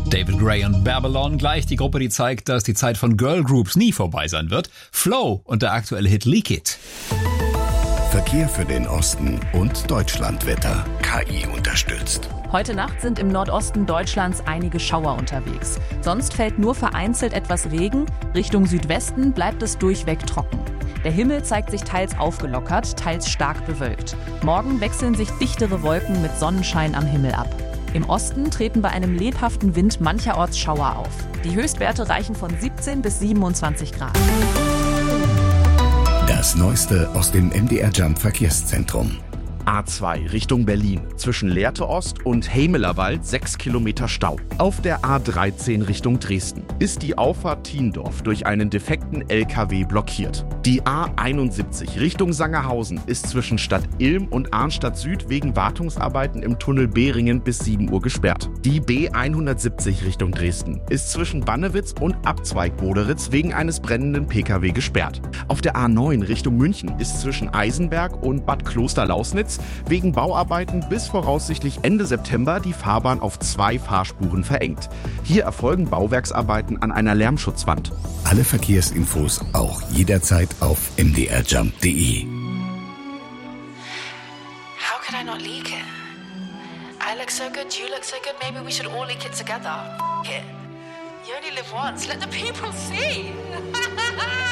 David Gray und Babylon gleich die Gruppe, die zeigt, dass die Zeit von Girlgroups nie vorbei sein wird. Flow und der aktuelle Hit Leak It. Verkehr für den Osten und Deutschlandwetter. KI unterstützt. Heute Nacht sind im Nordosten Deutschlands einige Schauer unterwegs. Sonst fällt nur vereinzelt etwas Regen. Richtung Südwesten bleibt es durchweg trocken. Der Himmel zeigt sich teils aufgelockert, teils stark bewölkt. Morgen wechseln sich dichtere Wolken mit Sonnenschein am Himmel ab. Im Osten treten bei einem lebhaften Wind mancherorts Schauer auf. Die Höchstwerte reichen von 17 bis 27 Grad. Das Neueste aus dem MDR Jump Verkehrszentrum. A2 Richtung Berlin. Zwischen Lehrte Ost und Hemelerwald 6 Kilometer Stau. Auf der A13 Richtung Dresden ist die Auffahrt Thiendorf durch einen defekten LKW blockiert. Die A71 Richtung Sangerhausen ist zwischen Stadt Ilm und Arnstadt Süd wegen Wartungsarbeiten im Tunnel Behringen bis 7 Uhr gesperrt. Die B170 Richtung Dresden ist zwischen Bannewitz und Abzweig Boderitz wegen eines brennenden PKW gesperrt. Auf der A9 Richtung München ist zwischen Eisenberg und Bad Klosterlausnitz wegen Bauarbeiten bis voraussichtlich Ende September die Fahrbahn auf 2 Fahrspuren verengt. Hier erfolgen Bauwerksarbeiten an einer Lärmschutzwand. Alle Verkehrsinfos auch jederzeit auf mdrjump.de. How could I not leak it? I look so good, you look so good, maybe we should all leak it together. It. You only live once, let the people see.